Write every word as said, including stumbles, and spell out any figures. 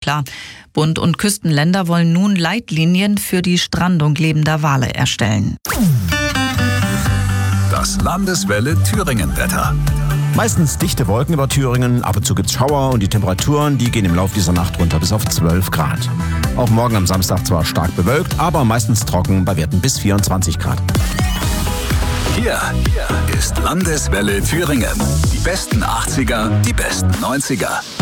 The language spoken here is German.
unklar. Bund und Küstenländer wollen nun Leitlinien für die Strandung lebender Wale erstellen. Das Landeswelle Thüringen-Wetter. Meistens dichte Wolken über Thüringen, ab und zu gibt's Schauer und die Temperaturen, die gehen im Laufe dieser Nacht runter bis auf zwölf Grad. Auch morgen am Samstag zwar stark bewölkt, aber meistens trocken bei Werten bis vierundzwanzig Grad. Hier ist Landeswelle Thüringen. Die besten achtziger, die besten neunziger.